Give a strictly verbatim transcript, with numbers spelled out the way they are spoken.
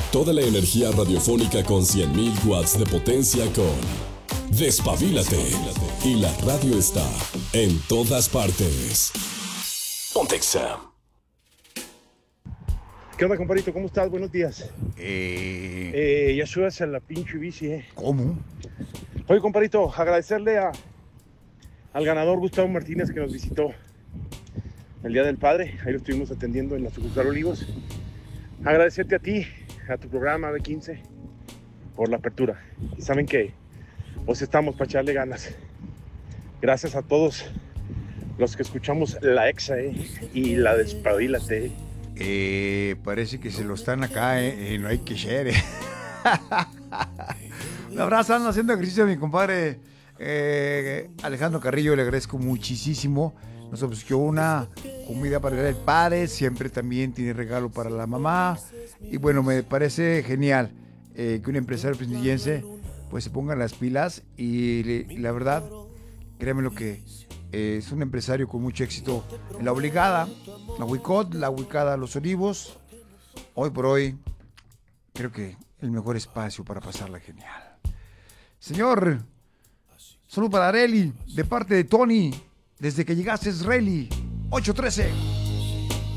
Toda la energía radiofónica con cien mil watts de potencia con Despabilate. Y la radio está en todas partes. Pontexa. ¿Qué onda, compadrito? ¿Cómo estás? Buenos días. Eh... Eh, ya subas a la pinche bici, ¿eh? ¿Cómo? Oye, compadrito, agradecerle a, al ganador Gustavo Martínez que nos visitó el Día del Padre. Ahí lo estuvimos atendiendo en la sucursal Olivos. Agradecerte a ti, a tu programa B quince, por la apertura. Y saben que pues estamos para echarle ganas. Gracias a todos los que escuchamos la Exa, ¿eh? Y la Despabilate, ¿eh? Eh, parece que se lo están acá, eh, eh, no hay que share. Eh. Un abrazo, ando haciendo ejercicio a mi compadre eh, Alejandro Carrillo, le agradezco muchísimo. Nos ofreció una comida para el padre, siempre también tiene regalo para la mamá. Y bueno, me parece genial eh, que un empresario fresnillense pues se ponga las pilas y, y la verdad, créanme lo que eh, es un empresario con mucho éxito en la obligada, la Huicot, la ubicada Los Olivos. Hoy por hoy, creo que el mejor espacio para pasarla genial. Señor, saludo para Areli, de parte de Tony, desde que llegaste es Reli, ocho trece.